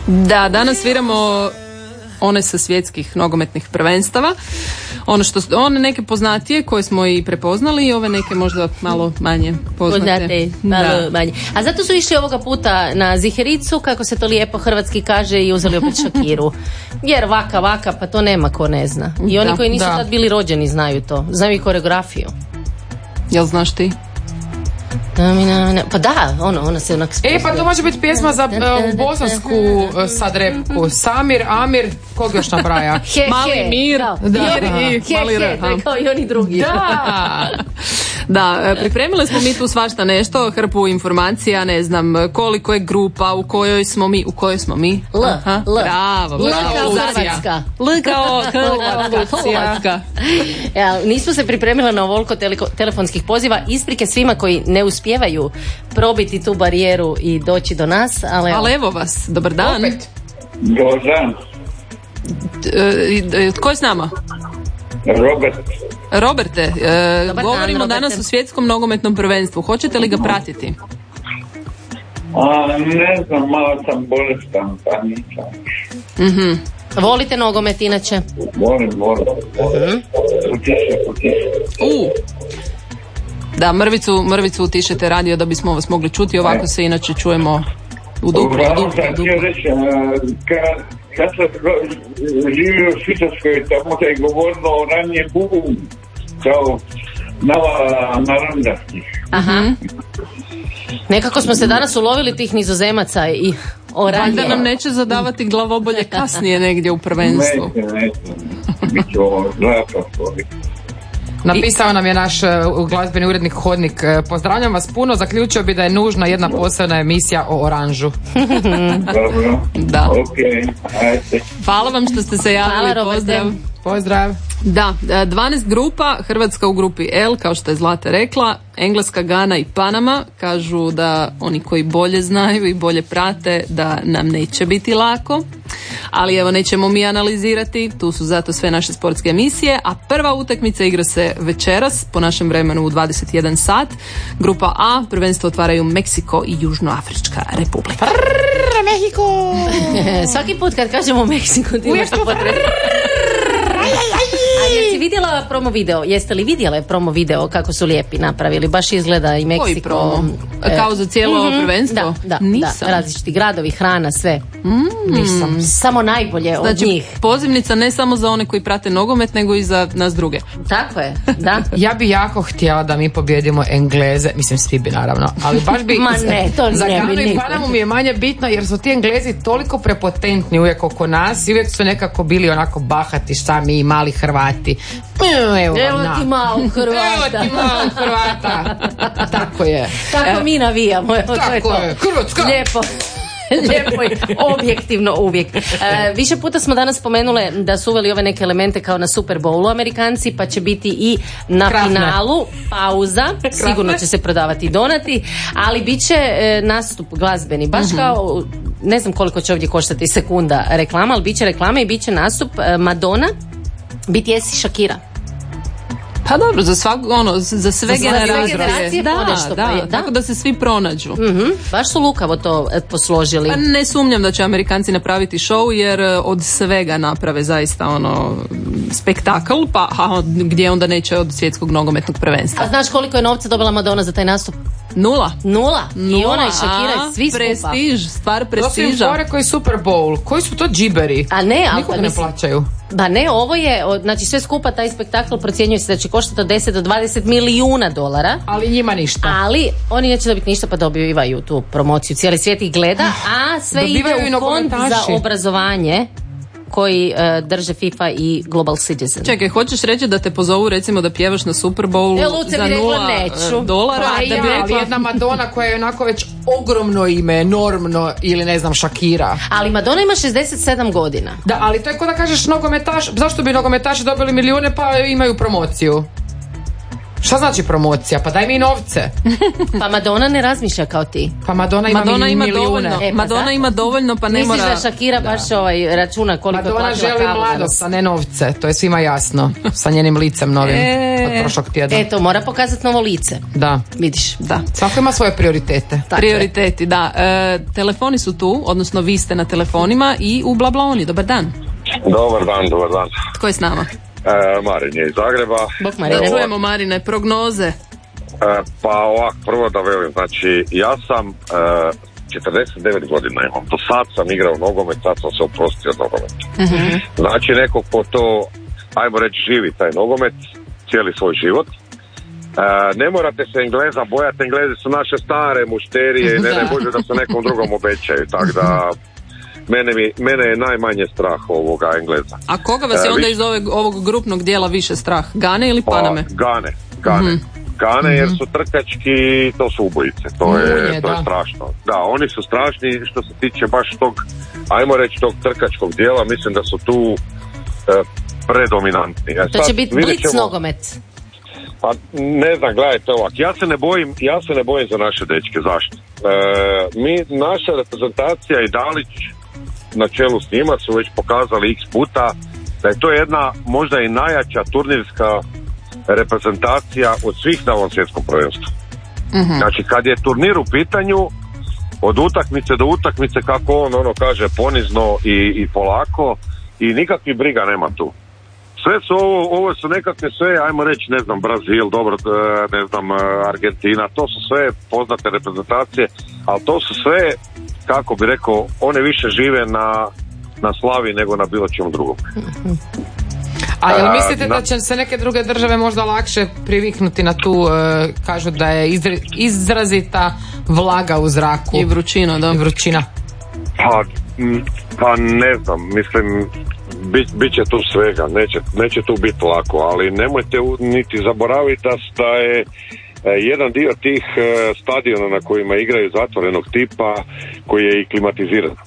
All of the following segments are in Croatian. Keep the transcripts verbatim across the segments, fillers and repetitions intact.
Da, danas sviramo one sa svjetskih nogometnih prvenstava. Ono što, one neke poznatije koje smo i prepoznali i ove neke možda malo manje poznate. Poznate, malo manje. A zato su išli ovoga puta na Zihericu, kako se to lijepo hrvatski kaže, i uzeli opet Shakiru. Jer vaka, vaka, pa to nema ko ne zna. I oni da, koji nisu da. tad bili rođeni znaju to. Znaju i koreografiju. Jel znaš ti? Pa da, ono, ona se onak spustila. E, pa to može biti pjesma za uh, bosansku uh, sad repku. Samir, Amir, kog još nabraja? He, Mali he, Mir, da. da, He, i he, Mali he, Reham. to je kao i oni drugi. Da. Da, pripremili smo mi tu svašta nešto, hrpu informacija, ne znam koliko je grupa, u kojoj smo mi, u kojoj smo mi? L, Aha, L. bravo, L bravo. kao Lucija. Hrvatska. L kao Hrvatska. Ja, nismo se pripremila na ovoliko tele- telefonskih poziva. Isprike svima koji ne uspijevaju probiti tu barijeru i doći do nas, ali, Ali evo vas, dobar dan. Opet. Dobar dan, E, e, Tko je s nama? Robert. Roberte, e, Dobar dan, govorimo Roberte. danas o svjetskom nogometnom prvenstvu. Hoćete li ga pratiti? A, ne znam, malo sam bolestan, pa nisam. Mhm. volite nogomet inače? Volim, volim. Utiše, utiše. U. Da, mrvicu, mrvicu utišete radio da bismo vas mogli čuti, ovako se inače čujemo u duplo, Uglavnom duplo, sam duplo. htio reći, a, kad, kad sam go- živio u Švicarskoj, tamo se je govorilo o ranije bum, kao navala naranđaskih. Aha. Nekako smo se danas ulovili tih Nizozemaca i Valjda oranje. nam neće zadavati glavobolje kasnije negdje u prvenstvu. Neće, neće. Biće ovo zlata svoj. Napisao nam je naš uh, glazbeni urednik Hodnik. Uh, Pozdravljam vas puno, zaključio bi da je nužna jedna posebna emisija o oranžu. Dobro. Da. Ok, ajde. Hvala vam što ste se javili, Hvala, Roberte. pozdrav. Pozdrav. Da, dvanaest grupa, Hrvatska u grupi L, kao što je Zlata rekla, Engleska, Gana i Panama, kažu da oni koji bolje znaju i bolje prate da nam neće biti lako, ali evo nećemo mi analizirati, tu su zato sve naše sportske emisije, a prva utakmica igra se večeras, po našem vremenu u dvadeset jedan sat. Grupa A, prvenstvo otvaraju Meksiko i Južnoafrička republika. Mehiko! Svaki put kad kažemo Meksiko ti imaš to potrebe. A jesi vidjela promo video? Jeste li vidjele promo video kako su lijepi napravili? Baš izgleda i Meksiko. Koji promo? e, Kao za cijelo mhm, prvenstvo? Da, da, Nisam. da, različiti gradovi, hrana, sve. Mm. Nisam. Samo najbolje od Znači, njih. pozivnica ne samo za one koji prate nogomet, nego i za nas druge. Tako je, da. Ja bi jako htjela da mi pobjedimo Engleze, mislim svi bi naravno, ali baš bi... Ma ne, to za ne bi Ganu i niko. Panamu mi je manje bitno jer su ti Englezi toliko prepotentni uvijek oko nas i uvijek su nekako bili onako bahati, šta mi mali Hrvati. Evo, Evo na. ti malo Hrvata. Evo ti malo Hrvata. Tako je. Tako mi navijamo. Evo, to je Tako to. je. Hrvatska. Lijepo. Lijepo i objektivno uvijek. E, više puta smo danas spomenule da su uveli ove neke elemente kao na Super Bowlu Amerikanci, pa će biti i na Krasne. finalu pauza, sigurno će se prodavati donati, ali bit će e, nastup glazbeni, baš kao, ne znam koliko će ovdje koštati sekunda reklama, ali bit će reklama i bit će nastup e, Madonna, B T S i Shakira. Pa dobro, za svak, ono, za sve Za sve generacije. generacije da, ponešto, da, pa je, da. tako da se svi pronađu. Mhm, baš su lukavo to e, posložili. Pa ne sumnjam da će Amerikanci napraviti show jer e, od svega naprave zaista ono spektakl, pa a, gdje onda neće od svjetskog nogometnog prvenstva. A znaš koliko je novca dobila Madonna za taj nastup? Nula. Nula. I Nula, ona i Shakira a, i svi skupa. Prestiž, stvar To su im prestiža. fore koji Super Bowl. Koji su to džiberi? A ne, ali Nikog pa ne mislim- plaćaju. Ba ne, ovo je, od- znači sve skupa taj spektakl procjenjuje se da će koštati od deset do dvadeset milijuna dolara. Ali njima ništa. Ali oni neće dobiti ništa pa dobivaju tu promociju. Cijeli svijet ih gleda, a sve Dobivaju ide i u fond nogometaši. za obrazovanje koji e, drže FIFA i Global Citizen. Čekaj, hoćeš reći da te pozovu recimo da pjevaš na Super Bowlu E, Luce za bi rekla nula neću. dolara? Pa da ja, bi ali rekla, jedna Madonna koja je onako već ogromno ime, enormno, ili ne znam, Shakira. Ali Madonna ima šezdeset sedam godina. Da, ali to je kao da kažeš nogometaš, zašto bi nogometaši dobili milijune pa imaju promociju? Šta znači promocija? Pa daj mi novce. Pa Madonna ne razmišlja kao ti. Pa Madonna ima Madonna ima milijune. dovoljno, E, pa Madonna zato. ima dovoljno pa ne Misliš mora... da Shakira baš ovaj računa koliko je Madonna platila želi kavu mladost, danas? a ne novce. To je svima jasno. Sa njenim licem novim E. od prošlog tjedna. Eto, mora pokazati novo lice. Da. Vidiš. Da. Svako ima svoje prioritete. Tako je. Prioriteti, da. E, telefoni su tu, odnosno vi ste na telefonima i u Blablaoni. Dobar dan. Dobar dan, dobar dan. Tko je s nama? E, Marin je iz Zagreba. Bog Marine. Evo, Čujemo, Marine, prognoze. e, pa ovako, prvo da velim, znači ja sam e, četrdeset devet godina imam. Do sad sam igrao nogomet, sad sam se oprostio od nogometa. Mhm. Znači neko ko to, ajmo reći, živi taj nogomet cijeli svoj život. E, ne morate se Engleza bojati, Englezi su naše stare mušterije i ne ne Bože da se nekom drugom obećaju, tako da mene, mi, mene je najmanje strah ovoga Engleza. A koga vas je E, onda vi- iz ovog, ovog grupnog dijela više strah? Gane ili Paname? Pa, Gane, Gane. Gane jer su trkački, to su ubojice, to je, Munje, to je da. strašno. Da, oni su strašni što se tiče baš tog, ajmo reći tog trkačkog dijela, mislim da su tu e, predominantni. E, To sad će biti vidjet blic ćemo- nogomet. Pa ne znam, gledajte ovak, ja se ne bojim, ja se ne bojim za naše dečke, zašto? E, mi, naša reprezentacija i Dalić na čelu s njima su već pokazali x puta da je to jedna možda i najjača turnirska reprezentacija od svih na ovom svjetskom prvenstvu. Znači kad je turnir u pitanju, od utakmice do utakmice, kako on ono kaže, ponizno i, i polako i nikakvih briga nema tu. Sve su ovo, ovo su nekakve sve, ajmo reći, ne znam, Brazil, dobro, e, ne znam, e, Argentina, to su sve poznate reprezentacije, ali to su sve, kako bi rekao, one više žive na, na slavi nego na bilo čemu drugom. A jel A, mislite na- da će se neke druge države možda lakše priviknuti na tu, e, kažu da je izra- izrazita vlaga u zraku I vrućina, da. i vrućina? Pa, m, pa ne znam, mislim, bit, bit će tu svega, neće, neće tu biti lako, ali nemojte u- niti zaboraviti da, s- da je e, jedan dio tih e, stadiona na kojima igraju zatvorenog tipa koji je i klimatiziran.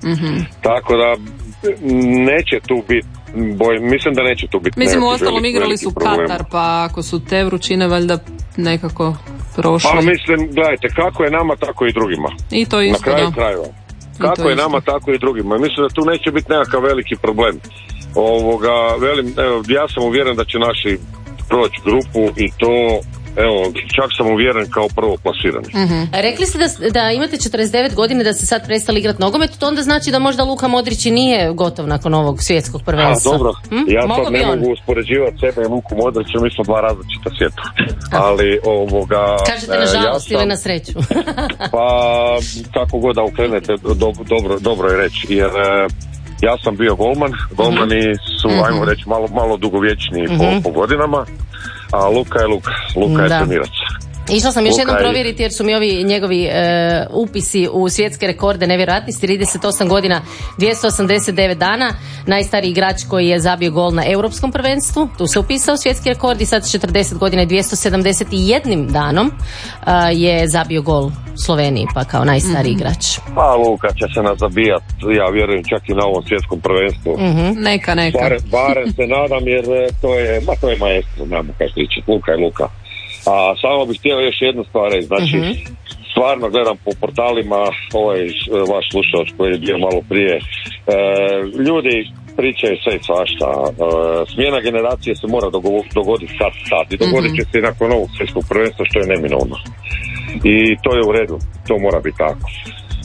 Tako da m, neće tu biti, boj, mislim da neće tu biti. Mislim, u nekakvi ostalom veliki- igrali veliki su problema. Katar, pa ako su te vrućine valjda nekako prošli. Pa mislim, gledajte, kako je nama, tako i drugima. I to Na isto, kraju da. krajeva. I to Kako je isto. nama, tako i drugima. Mislim da tu neće biti nekakav veliki problem. Ovoga, velim, evo, ja sam uvjeren da će naši proći grupu i to, evo, čak sam uvjeren kao prvo plasirani. Mhm. Rekli ste da, da imate četrdeset devet godina, da ste sad prestali igrati nogomet, to onda znači da možda Luka Modrić i nije gotov nakon ovog svjetskog A, prvenstva. dobro, Hm? ja Mogao sad bi ne on. mogu uspoređivati sebe i Luku Modrića, mi smo dva različita svijeta. Ali, ovoga... Kažete e, na ja žalost sam- ili na sreću. Pa, kako god da okrenete, do, dobro, dobro je reći, jer e, ja sam bio golman, golmani su, ajmo reći, malo, malo dugovječniji po, po godinama, a Luka je Luka, Luka je Da. trenirac. Išla sam još Luka jednom je- provjeriti jer su mi ovi njegovi e, upisi u svjetske rekorde nevjerojatni. S trideset osam godina, dvjesto osamdeset devet dana, najstariji igrač koji je zabio gol na europskom prvenstvu, tu se upisao svjetski rekord, i sad s četrdeset godina i dvjesto sedamdeset jedan danom e, je zabio gol Sloveniji, pa kao najstariji igrač. Pa Luka će se nas zabijat, ja vjerujem, čak i na ovom svjetskom prvenstvu. Neka, neka. Barem, barem se nadam, jer e, to je, ma to je maestro, znamo kaj se tiče, Luka je Luka. A samo bih htio još jednu stvar reći, znači, stvarno gledam po portalima ovaj e, vaš slušač koji je bio malo prije, e, ljudi pričaju sve i svašta, e, smjena generacije se mora dogo- dogoditi sad, sad i dogodit će se i nakon ovog svjetskog prvenstva, što je neminovno. I to je u redu, to mora biti tako. E,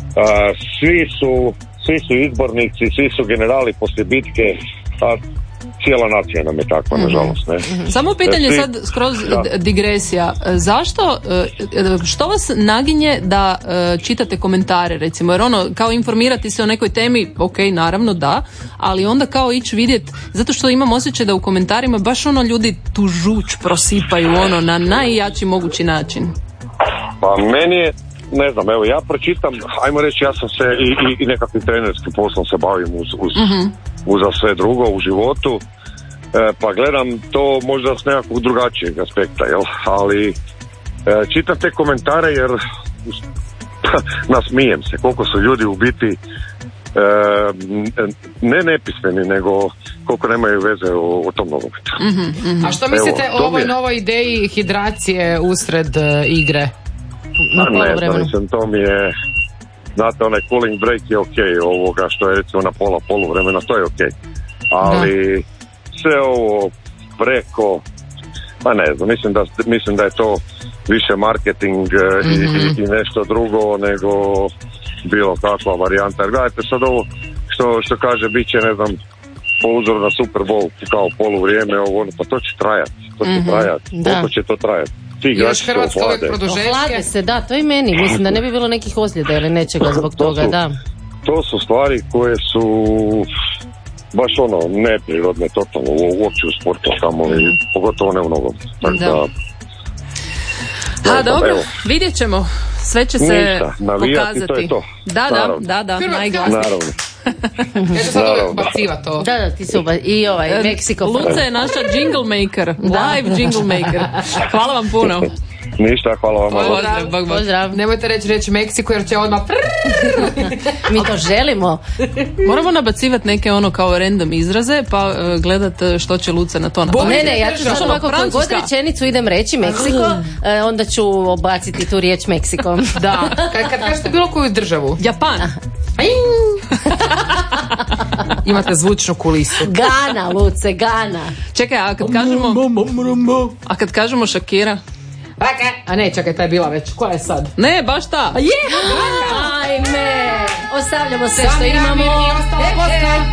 svi su, svi su izbornici, svi su generali poslije bitke, a cijela nacija nam je takva, nažalost, ne? Samo pitanje Svi- sad skroz Da. d- digresija. E, Zašto, e, što vas naginje da e, čitate komentare, recimo, jer ono, kao informirati se o nekoj temi, ok, naravno da, ali onda kao ići vidjeti, zato što imam osjećaj da u komentarima baš ono ljudi tu žuč prosipaju ono na najjači mogući način. Pa meni je, ne znam, evo ja pročitam, ajmo reći, ja sam se i, i, i nekakvim trenerskim poslom se bavim uz, uz, uz sve drugo u životu, e, pa gledam to možda s nekakvog drugačijeg aspekta, jel? Ali e, čitam te komentare jer nasmijem se koliko su ljudi u biti ne nepismeni, nego koliko nemaju veze o, o tom nogometu. Mm-hmm, mm-hmm. A što mislite Evo, o ovoj je... novoj ideji hidracije usred uh, igre? Na ne znam, mislim, to mi je, znate, onaj cooling break je ok, ovoga što je recimo na pola poluvremena, to je ok. Ali da. Sve ovo preko, pa ne znam, mislim da, mislim da je to više marketing mm-hmm. i, i nešto drugo nego bilo kakva varijanta. Jer gledajte sad ovo što, što kaže bit će, ne znam, po uzoru na Super Bowl kao poluvrijeme, ovo, pa to će trajati, to će mm-hmm. trajati, koliko će to trajati. Još Hrvatska uvijek produžetke. Ohlade se, da, to i meni, mislim da ne bi bilo nekih ozljeda ili nečega zbog toga, to su, da. To su stvari koje su baš ono neprirodne totalno uopće u sportu, tamo mm. i pogotovo ne u nogom. Tako da. A dobro, evo. Vidjet ćemo. Sve će se Ništa, navijati, pokazati. To je to. Da, da, da, da, najglasnije. Naravno. Ja ću sad uvijek ubaciva to. Da, da, ti se uba... I ovaj, Meksiko. Luce je naša jingle maker, live jingle maker. Hvala vam puno. Ništa, hvala vam. Pozdrav, bog, bog. Pozdrav. Nemojte reći reći Meksiko jer će odmah mi to želimo. Moramo nabacivati neke ono kao random izraze pa uh, gledat što će Luce na to napraviti. Ne, ne, ja ću samo ovako koju god rečenicu idem reći Meksiko, uh, onda ću obaciti tu riječ Meksiko. Da, kad, kad kažete bilo koju državu. Japan. Imate zvučnu kulisu. Gana, Luce, Gana. Čekaj, a kad kažemo a kad kažemo Shakira? A ne, čekaj, ta je bila već. Koja je sad? Ne, baš ta. Je! Ajme! Ostavljamo sve što imamo.